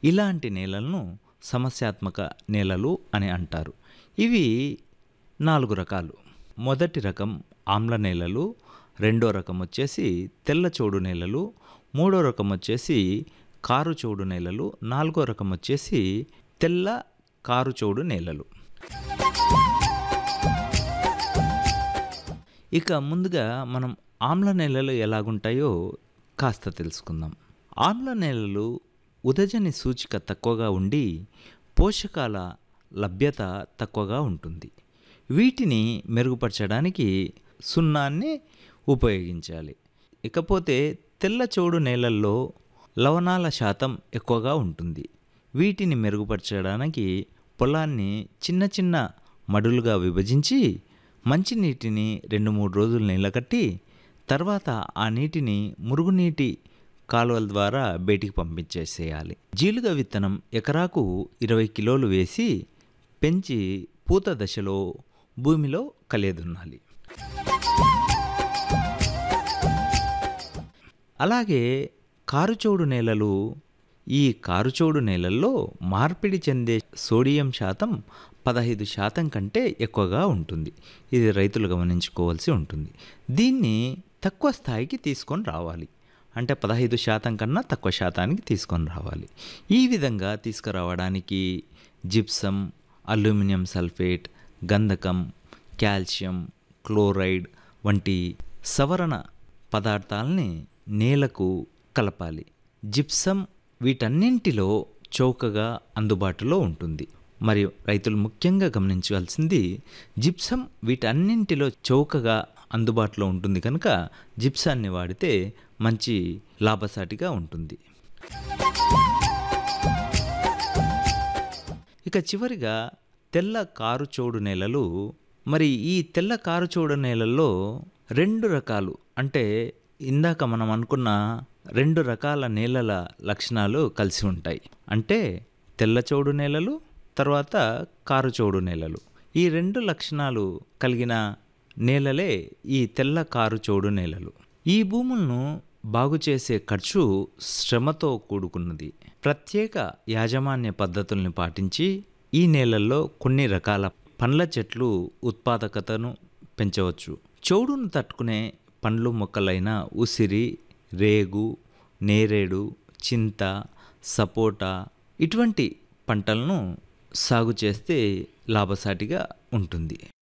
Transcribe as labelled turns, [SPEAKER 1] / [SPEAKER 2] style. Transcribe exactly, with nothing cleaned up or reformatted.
[SPEAKER 1] ఇలాంటి నేలలను సమస్యాత్మక నేలలు అని అంటారు. ఇవి నాలుగు రకాలు. మొదటి రకం ఆమ్ల నేలలు, రెండో రకం వచ్చేసి తెల్ల చౌడు నేలలు, మూడో రకం వచ్చేసి కారు చౌడు నేలలు, నాలుగో రకం వచ్చేసి తెల్ల కారు చౌడు నేలలు. ఇక ముందుగా మనం ఆమ్ల నేలలు ఎలాగుంటాయో కాస్త తెలుసుకుందాం. ఆమ్ల నేలలు ఉదజని సూచిక తక్కువగా ఉండి పోషకాల లభ్యత తక్కువగా ఉంటుంది. వీటిని మెరుగుపరచడానికి సున్నాన్ని ఉపయోగించాలి. ఇకపోతే తెల్ల చౌడు నేలల్లో లవణాల శాతం ఎక్కువగా ఉంటుంది. వీటిని మెరుగుపరచడానికి పొలాన్ని చిన్న చిన్న మడులుగా విభజించి మంచినీటిని రెండు మూడు రోజులు నీళ్ళకట్టి తర్వాత ఆ నీటిని మురుగునీటి కాలువల ద్వారా బయటికి పంపించేసేయాలి. జీలుగ విత్తనం ఎకరాకు ఇరవై కిలోలు వేసి పెంచి పూత దశలో భూమిలో కలియదున్నాలి. అలాగే కారుచౌడు నేలలు, ఈ కారుచౌడు నేలల్లో మార్పిడి చెందే సోడియం శాతం పదహైదు శాతం కంటే ఎక్కువగా ఉంటుంది. ఇది రైతులు గమనించుకోవాల్సి ఉంటుంది. దీన్ని తక్కువ స్థాయికి తీసుకొని రావాలి. అంటే పదహైదు శాతం కన్నా తక్కువ శాతానికి తీసుకొని రావాలి. ఈ విధంగా తీసుకురావడానికి gypsum, aluminium sulphate, గంధకం, calcium, chloride వంటి సవరణ పదార్థాలని నేలకు కలపాలి. జిప్సం వీటన్నింటిలో చౌకగా అందుబాటులో ఉంటుంది. మరియు రైతులు ముఖ్యంగా గమనించాల్సింది జిప్సం వీటన్నింటిలో చౌకగా అందుబాటులో ఉంటుంది కనుక జిప్సాన్ని వాడితే మంచి లాభసాటిగా ఉంటుంది. ఇక చివరిగా తెల్ల కారు చౌడు నేలలు. మరి ఈ తెల్ల కారు చౌడు నేలల్లో రెండు రకాలు, అంటే ఇందాక మనం అనుకున్న రెండు రకాల నేలల లక్షణాలు కలిసి ఉంటాయి. అంటే తెల్ల చౌడు నేలలు, తర్వాత కారు చౌడు నేలలు. ఈ రెండు లక్షణాలు కలిగిన నేలలే ఈ తెల్ల కారు చౌడు నేలలు. ఈ భూములను బాగు చేసే ఖర్చు శ్రమతో కూడుకున్నది. ప్రత్యేక యాజమాన్య పద్ధతుల్ని పాటించి ఈ నేలల్లో కొన్ని రకాల పండ్ల చెట్లు ఉత్పాదకతను పెంచవచ్చు. చౌడును తట్టుకునే పండ్లు మొక్కలైన ఉసిరి, రేగు, నేరేడు, చింత, సపోటా ఇటువంటి పంటలను సాగు చేస్తే లాభసాటిగా ఉంటుంది.